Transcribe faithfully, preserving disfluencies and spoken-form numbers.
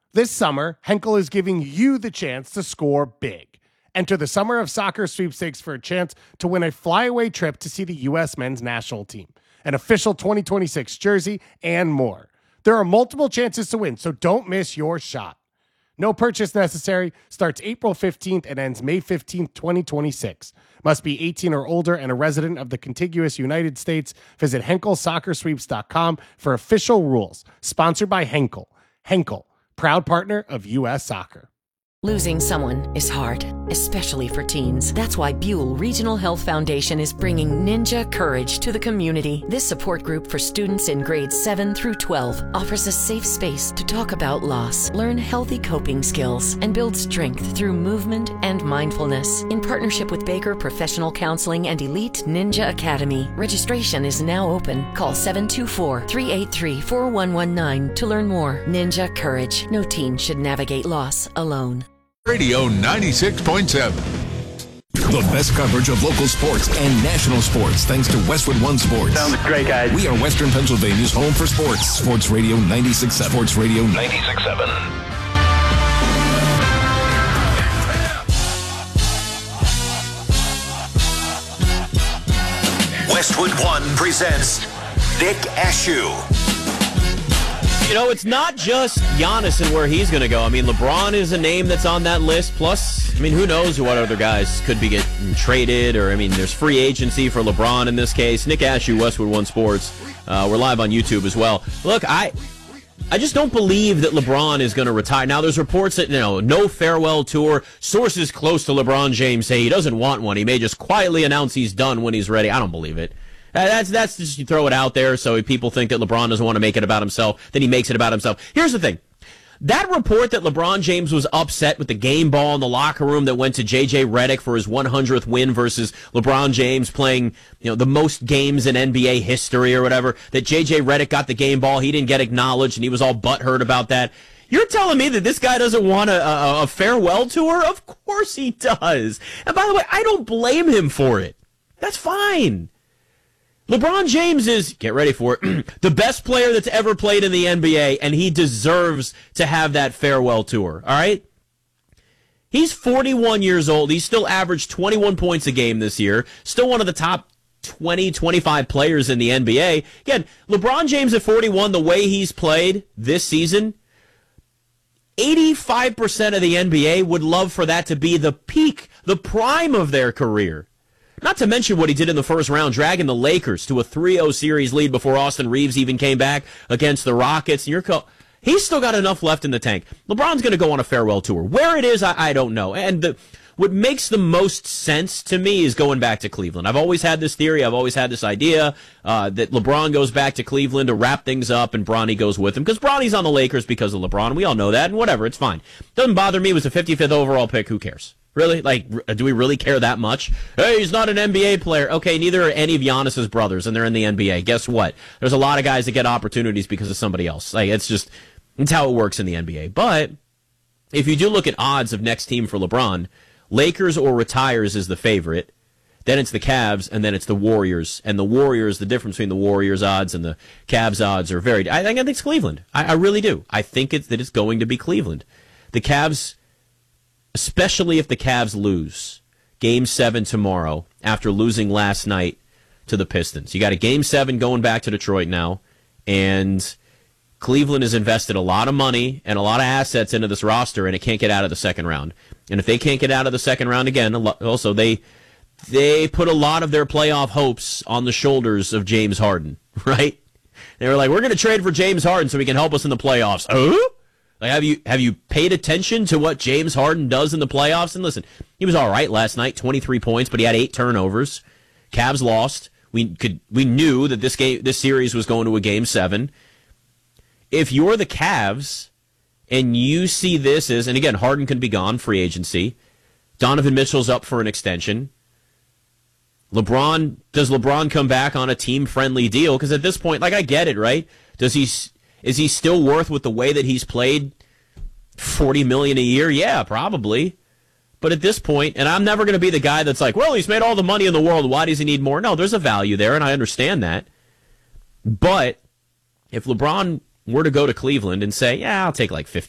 This summer, Henkel is giving you the chance to score big. Enter the Summer of Soccer sweepstakes for a chance to win a flyaway trip to see the U S men's national team, an official twenty twenty-six jersey, and more. There are multiple chances to win, so don't miss your shot. No purchase necessary. Starts April fifteenth and ends May fifteenth, twenty twenty-six. Must be eighteen or older and a resident of the contiguous United States. Visit henkel soccer sweeps dot com for official rules. Sponsored by Henkel. Henkel, proud partner of U S Soccer. Losing someone is hard, especially for teens. That's why Buell Regional Health Foundation is bringing Ninja Courage to the community. This support group for students in grades seven through twelve offers a safe space to talk about loss, learn healthy coping skills, and build strength through movement and mindfulness. In partnership with Baker Professional Counseling and Elite Ninja Academy, registration is now open. Call seven two four, three eight three, four one one nine to learn more. Ninja Courage. No teen should navigate loss alone. Radio ninety-six point seven. The best coverage of local sports and national sports thanks to Westwood One Sports. Sounds great, guys. We are Western Pennsylvania's home for sports. Sports Radio ninety-six point seven. Sports Radio ninety-six point seven. Westwood One presents Nick Ashew. You know, it's not just Giannis and where he's going to go. I mean, LeBron is a name that's on that list. Plus, I mean, who knows what other guys could be getting traded. Or, I mean, there's free agency for LeBron in this case. Nick Ashew, Westwood One Sports. Uh, we're live on YouTube as well. Look, I I just don't believe that LeBron is going to retire. Now, there's reports that, you know, no farewell tour. Sources close to LeBron James say he doesn't want one. He may just quietly announce he's done when he's ready. I don't believe it. Uh, that's that's just you throw it out there so people think that LeBron doesn't want to make it about himself, then he makes it about himself. Here's the thing. That report that LeBron James was upset with the game ball in the locker room that went to J J Redick for his one hundredth win versus LeBron James playing, you know, the most games in N B A history or whatever, that J J Redick got the game ball, he didn't get acknowledged, and he was all butthurt about that. You're telling me that this guy doesn't want a, a, a farewell tour? Of course he does. And by the way, I don't blame him for it. That's fine. LeBron James is, get ready for it, the best player that's ever played in the N B A, and he deserves to have that farewell tour, all right? He's forty-one years old. He's still averaged twenty-one points a game this year, still one of the top twenty, twenty-five players in the N B A. Again, LeBron James at forty-one, the way he's played this season, eighty-five percent of the N B A would love for that to be the peak, the prime of their career. Not to mention what he did in the first round, dragging the Lakers to a three oh series lead before Austin Reeves even came back against the Rockets. And you're co- He's still got enough left in the tank. LeBron's going to go on a farewell tour. Where it is, I, I don't know. And the, what makes the most sense to me is going back to Cleveland. I've always had this theory. I've always had this idea uh, that LeBron goes back to Cleveland to wrap things up and Bronny goes with him. Because Bronny's on the Lakers because of LeBron. We all know that. And whatever, it's fine. Doesn't bother me. It was the fifty-fifth overall pick. Who cares? Really? Like, do we really care that much? Hey, he's not an N B A player. Okay, neither are any of Giannis's brothers, and they're in the N B A. Guess what? There's a lot of guys that get opportunities because of somebody else. Like, it's just, it's how it works in the N B A. But if you do look at odds of next team for LeBron, Lakers or retires is the favorite. Then it's the Cavs, and then it's the Warriors. And the Warriors, the difference between the Warriors odds and the Cavs odds are very, I think, I think it's Cleveland. I, I really do. I think it's, that it's going to be Cleveland. The Cavs, especially if the Cavs lose Game seven tomorrow after losing last night to the Pistons. You got a Game seven going back to Detroit now, and Cleveland has invested a lot of money and a lot of assets into this roster, and it can't get out of the second round. And if they can't get out of the second round again, also they they put a lot of their playoff hopes on the shoulders of James Harden, right? They were like, we're going to trade for James Harden so he can help us in the playoffs. Oh? Like, have you have you paid attention to what James Harden does in the playoffs? And listen, he was all right last night, twenty-three points, but he had eight turnovers. Cavs lost. We could we knew that this game this series was going to a game seven. If you're the Cavs and you see this as, and again, Harden can be gone, free agency. Donovan Mitchell's up for an extension. LeBron, does LeBron come back on a team-friendly deal? Because at this point, like, I get it, right? Does he? Is he still worth, with the way that he's played, forty million dollars a year? Yeah, probably. But at this point, and I'm never going to be the guy that's like, well, he's made all the money in the world. Why does he need more? No, there's a value there, and I understand that. But if LeBron were to go to Cleveland and say, yeah, I'll take like fifty